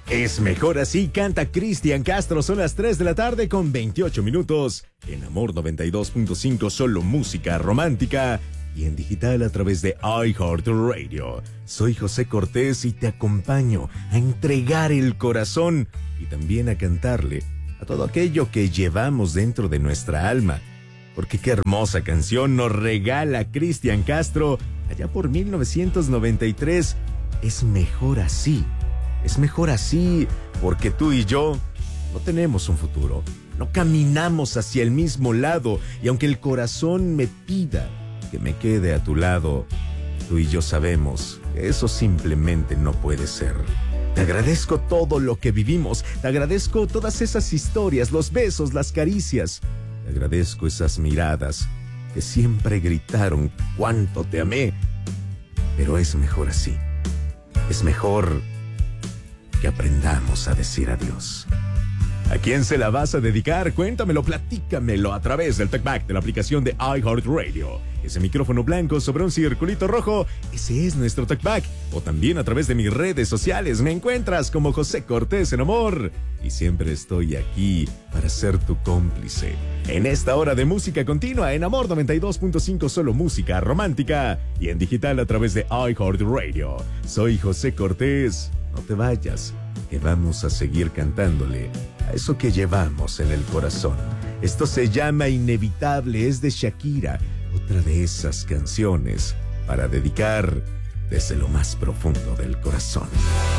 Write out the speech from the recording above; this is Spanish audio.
Es mejor así, canta Cristian Castro. Son las 3 de la tarde con 28 minutos. En Amor 92.5, solo música romántica. Y en digital a través de iHeartRadio. Soy José Cortés y te acompaño a entregar el corazón y también a cantarle a todo aquello que llevamos dentro de nuestra alma. Porque qué hermosa canción nos regala Cristian Castro allá por 1993. Es mejor así. Es mejor así porque tú y yo no tenemos un futuro. No caminamos hacia el mismo lado y aunque el corazón me pida que me quede a tu lado, tú y yo sabemos que eso simplemente no puede ser. Te agradezco todo lo que vivimos. Te agradezco todas esas historias, los besos, las caricias. Te agradezco esas miradas que siempre gritaron cuánto te amé. Pero es mejor así. Es mejor que aprendamos a decir adiós. ¿A quién se la vas a dedicar? Cuéntamelo, platícamelo a través del TalkBack de la aplicación de iHeartRadio. Ese micrófono blanco sobre un circulito rojo, ese es nuestro TalkBack. O también a través de mis redes sociales me encuentras como José Cortés en Amor. Y siempre estoy aquí para ser tu cómplice. En esta hora de música continua en Amor 92.5, solo música romántica. Y en digital a través de iHeartRadio. Soy José Cortés. No te vayas, que vamos a seguir cantándole a eso que llevamos en el corazón. Esto se llama Inevitable, es de Shakira, otra de esas canciones para dedicar desde lo más profundo del corazón.